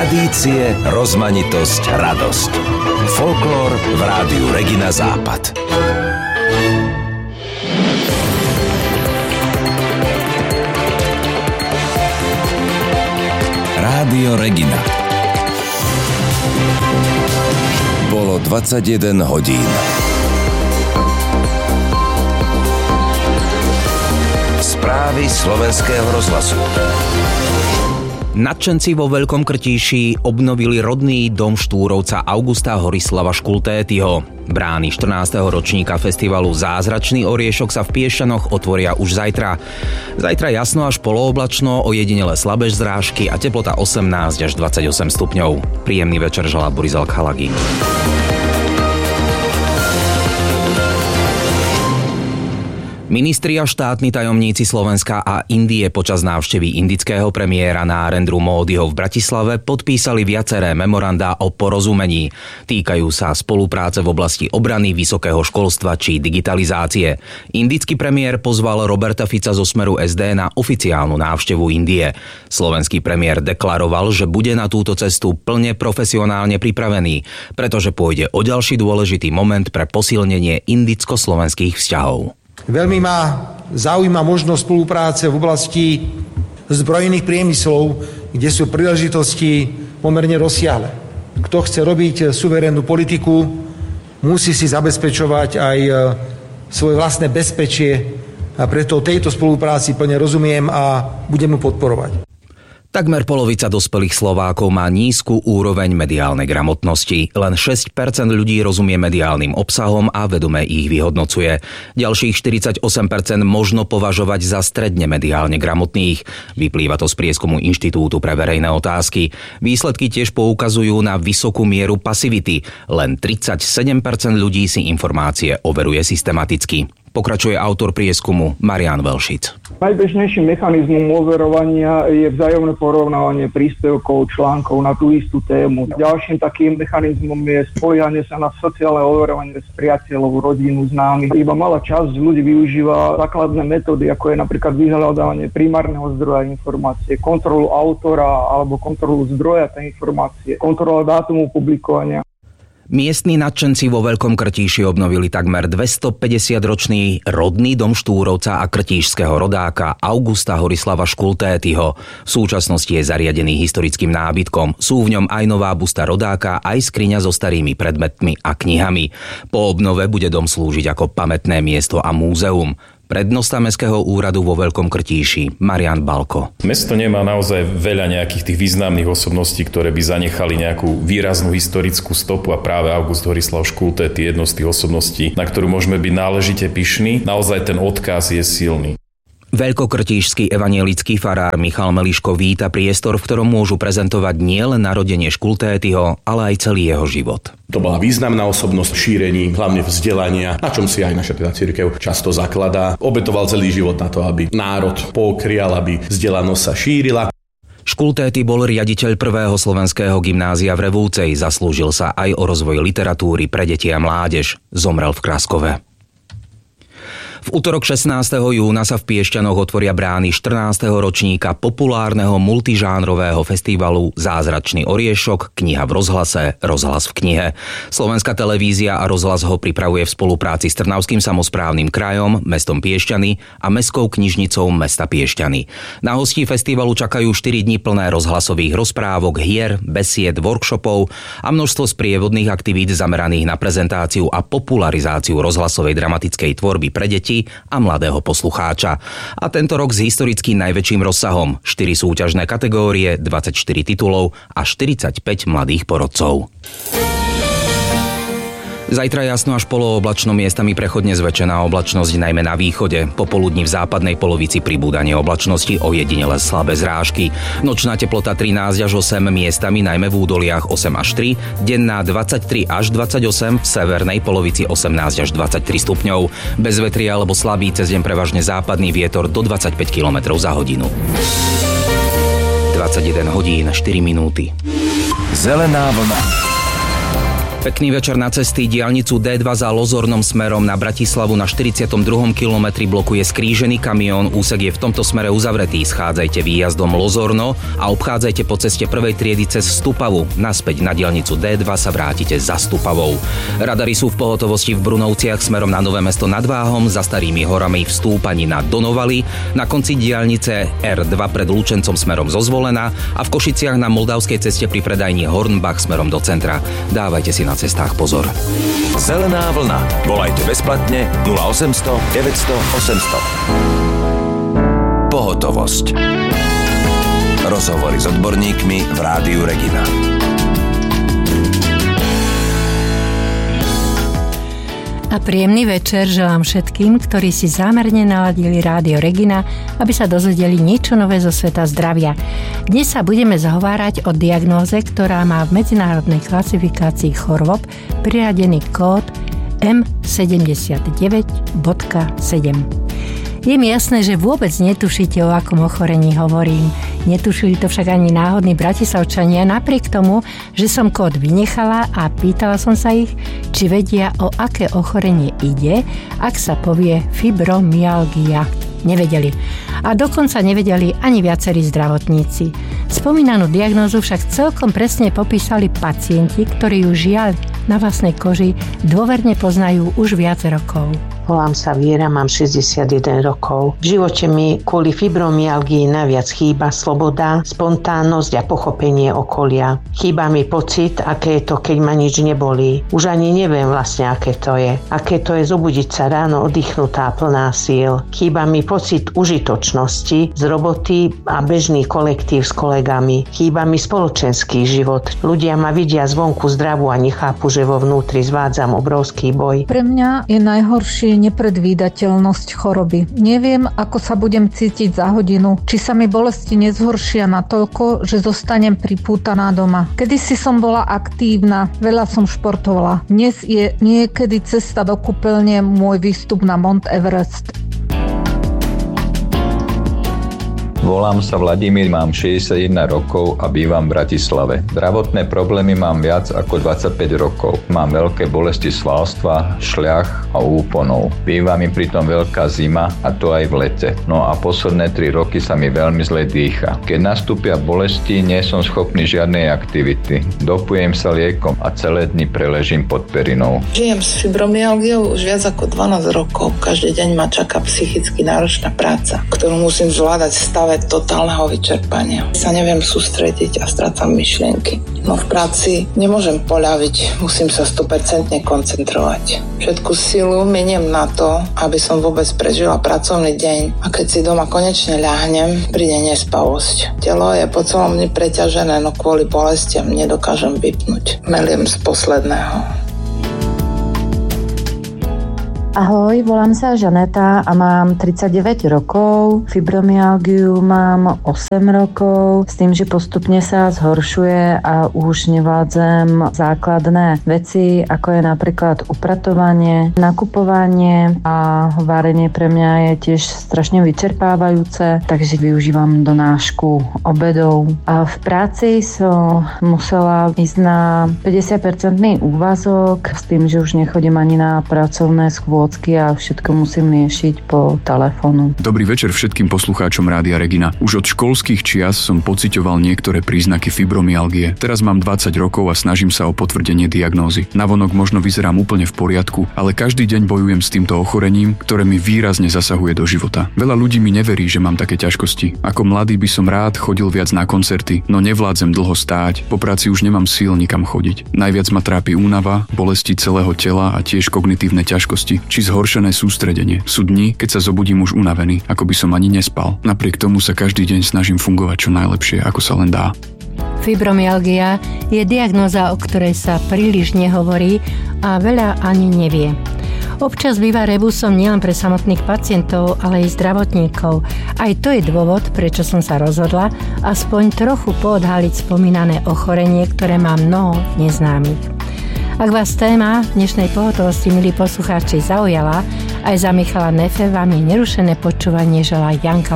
Tradície, rozmanitosť, radosť. Folklór v rádiu Regina Západ. Rádio Regina. Bolo 21 hodín. Správy Slovenského rozhlasu. Nadšenci vo Veľkom Krtíši obnovili rodný dom Štúrovca Augusta Horislava Škultétyho. Brány 14. ročníka festivalu Zázračný oriešok sa v Piešťanoch otvoria už zajtra. Zajtra jasno až polooblačno, ojedinele slabé zrážky a teplota 18 až 28 stupňov. Príjemný večer želá Boris Alkhalagi. Ministri a štátni tajomníci Slovenska a Indie počas návštevy indického premiéra Narendru Módiho v Bratislave podpísali viaceré memorandá o porozumení. Týkajú sa spolupráce v oblasti obrany, vysokého školstva či digitalizácie. Indický premiér pozval Roberta Fica zo Smeru SD na oficiálnu návštevu Indie. Slovenský premiér deklaroval, že bude na túto cestu plne profesionálne pripravený, pretože pôjde o ďalší dôležitý moment pre posilnenie indicko-slovenských vzťahov. Veľmi ma zaujíma možnosť spolupráce v oblasti zbrojných priemyslov, kde sú príležitosti pomerne rozsiahle. Kto chce robiť suverénnu politiku, musí si zabezpečovať aj svoje vlastné bezpečie a preto tejto spolupráci plne rozumiem a budem ju podporovať. Takmer polovica dospelých Slovákov má nízku úroveň mediálnej gramotnosti. Len 6% ľudí rozumie mediálnym obsahom a vedome ich vyhodnocuje. Ďalších 48% možno považovať za stredne mediálne gramotných. Vyplýva to z prieskumu Inštitútu pre verejné otázky. Výsledky tiež poukazujú na vysokú mieru pasivity. Len 37% ľudí si informácie overuje systematicky. Pokračuje autor prieskumu Marián Velšic. Najbežnejším mechanizmom overovania je vzájomné porovnávanie príspevkov, článkov na tú istú tému. Ďalším takým mechanizmom je spoliehanie sa na sociálne overovanie s priateľov, rodinu, známych. Iba malá časť ľudí využíva základné metódy, ako je napríklad vyhľadávanie primárneho zdroja informácie, kontrolu autora alebo kontrolu zdroja tej informácie, kontrola dátumu publikovania. Miestni nadšenci vo Veľkom Krtíši obnovili takmer 250-ročný rodný dom Štúrovca a krtíšskeho rodáka Augusta Horislava Škultétyho. V súčasnosti je zariadený historickým nábytkom. Sú v ňom aj nová busta rodáka, aj skriňa so starými predmetmi a knihami. Po obnove bude dom slúžiť ako pamätné miesto a múzeum. Prednosta Mestského úradu vo Veľkom Krtíši Marián Balko. Mesto nemá naozaj veľa nejakých tých významných osobností, ktoré by zanechali nejakú výraznú historickú stopu a práve August Horislav Škultéty je jednou z tých osobností, na ktorú môžeme byť náležite pyšní. Naozaj ten odkaz je silný. Veľkokrtíšsky evanjelický farár Michal Meliško víta priestor, v ktorom môžu prezentovať nielen narodenie Škultétyho, ale aj celý jeho život. To bola významná osobnosť v šírení, hlavne vzdelania, na čom si aj naša cirkev často zakladá. Obetoval celý život na to, aby národ pokrial, aby vzdelanosť sa šírila. Škultéty bol riaditeľ prvého slovenského gymnázia v Revúcej, zaslúžil sa aj o rozvoj literatúry pre deti a mládež. Zomrel v Kraskove. V utorok 16. júna sa v Piešťanoch otvoria brány 14. ročníka populárneho multižánrového festivalu Zázračný oriešok, kniha v rozhlase, rozhlas v knihe. Slovenská televízia a rozhlas ho pripravuje v spolupráci s Trnavským samosprávnym krajom, mestom Piešťany a Mestskou knižnicou mesta Piešťany. Na hostí festivalu čakajú 4 dni plné rozhlasových rozprávok, hier, besied, workshopov a množstvo sprievodných aktivít zameraných na prezentáciu a popularizáciu rozhlasovej dramatickej tvorby pre deti a mladého poslucháča. A tento rok s historicky najväčším rozsahom. 4 súťažné kategórie, 24 titulov a 45 mladých porodcov. Zajtra jasno až polooblačno, miestami prechodne zväčšená oblačnosť najmä na východe. Popoludní v západnej polovici pribúdanie oblačnosti, ojedinele slabé zrážky. Nočná teplota 13 až 8, miestami najmä v údoliach 8 až 3, denná 23 až 28, v severnej polovici 18 až 23 stupňov. Bez vetria alebo slabý, cez deň prevažne západný vietor do 25 km za hodinu. 21 hodín 4 minúty. Zelená vlna. Pekný večer na cesty. Diaľnicu D2 za Lozornom smerom na Bratislavu na 42. kilometri blokuje skrížený kamión. Úsek je v tomto smere uzavretý. Schádzajte výjazdom Lozorno a obchádzajte po ceste prvej triedy cez Stupavu. Naspäť na diaľnicu D2 sa vrátite za Stupavou. Radary sú v pohotovosti v Brunovciach smerom na Nové Mesto nad Váhom, za Starými horami v stúpaní na Donovali, na konci diaľnice R2 pred Lučencom smerom zo Zvolena a v Košiciach na Moldavskej ceste pri predajni Hornbach smerom do centra. Dávajte si na cestách pozor. Zelená vlna. Volajte bezplatne 0800 900 800. Pohotovosť. Rozhovory s odborníkmi v Rádiu Regina. A príjemný večer želám všetkým, ktorí si zámerne naladili Rádio Regina, aby sa dozvedeli niečo nové zo sveta zdravia. Dnes sa budeme zhovárať o diagnóze, ktorá má v medzinárodnej klasifikácii chorôb priradený kód M79.7. Je mi jasné, že vôbec netušíte, o akom ochorení hovorím. Netušili to však ani náhodní Bratislavčania, napriek tomu, že som kód vynechala a pýtala som sa ich, či vedia, o aké ochorenie ide, ak sa povie fibromyalgia. Nevedeli. A dokonca nevedeli ani viacerí zdravotníci. Spomínanú diagnózu však celkom presne popísali pacienti, ktorí ju žiaľ na vlastnej koži dôverne poznajú už viac rokov. Volám sa Viera, mám 61 rokov. V živote mi kvôli fibromyalgii najviac chýba sloboda, spontánnosť a pochopenie okolia. Chýba mi pocit, aké je to, keď ma nič nebolí. Už ani neviem vlastne, aké to je. Aké to je zobudiť sa ráno oddychnutá, plná síl. Chýba mi pocit užitočnosti z roboty a bežný kolektív s kolegami. Chýba mi spoločenský život. Ľudia ma vidia zvonku zdravú a nechápu, že vo vnútri zvádzam obrovský boj. Pre mňa je najhoršie nepredvídateľnosť choroby. Neviem, ako sa budem cítiť za hodinu, či sa mi bolesti nezhoršia natoľko, že zostanem pripútaná doma. Kedysi som bola aktívna, veľa som športovala. Dnes je niekedy cesta do kúpeľne môj výstup na Mount Everest. Volám sa Vladimír, mám 61 rokov a bývam v Bratislave. Zdravotné problémy mám viac ako 25 rokov. Mám veľké bolesti svalstva, šľach a úponov. Býva mi pritom veľká zima a to aj v lete. No a posledné 3 roky sa mi veľmi zle dýcha. Keď nastúpia bolesti, nie som schopný žiadnej aktivity. Dopujem sa liekom a celé dni preležím pod perinou. Žijem s fibromyalgiou už viac ako 12 rokov. Každý deň ma čaká psychicky náročná práca, ktorú musím zvládať v stave totálneho vyčerpania. Sa neviem sústrediť a strácam myšlienky. No v práci nemôžem poľaviť, musím sa 100% koncentrovať. Všetku silu meniem na to, aby som vôbec prežila pracovný deň a keď si doma konečne ľahnem, príde nespavosť. Telo je po celom dni preťažené, no kvôli bolestiam nedokážem vypnúť. Meliem z posledného. Ahoj, volám sa Žaneta a mám 39 rokov. Fibromyalgiu mám 8 rokov, s tým, že postupne sa zhoršuje a už nevládzem základné veci, ako je napríklad upratovanie, nakupovanie a varenie pre mňa je tiež strašne vyčerpávajúce, takže využívam donášku obedov. A v práci som musela ísť na 50% úvazok, s tým, že už nechodím ani na pracovné schôdky a všetko musím riešiť po telefónu. Dobrý večer všetkým poslucháčom Rádia Regina. Už od školských čias som pociťoval niektoré príznaky fibromyalgie. Teraz mám 20 rokov a snažím sa o potvrdenie diagnózy. Navonok možno vyzerám úplne v poriadku, ale každý deň bojujem s týmto ochorením, ktoré mi výrazne zasahuje do života. Veľa ľudí mi neverí, že mám také ťažkosti. Ako mladý by som rád chodil viac na koncerty, no nevládzem dlho stáť. Po práci už nemám síl nikam chodiť. Najviac ma trápi únava, bolesti celého tela a tiež kognitívne ťažkosti či zhoršené sústredenie. Sú dni, keď sa zobudím už unavený, ako by som ani nespal. Napriek tomu sa každý deň snažím fungovať čo najlepšie, ako sa len dá. Fibromyalgia je diagnóza, o ktorej sa príliš nehovorí a veľa ani nevie. Občas býva rebusom nielen pre samotných pacientov, ale aj zdravotníkov. Aj to je dôvod, prečo som sa rozhodla aspoň trochu poodhaliť spomínané ochorenie, ktoré má mnoho neznámych. Ak vás téma dnešnej pohotovosti, milí poslucháči, zaujala, aj za Michala Nefe vám je nerušené počúvanie želá Janka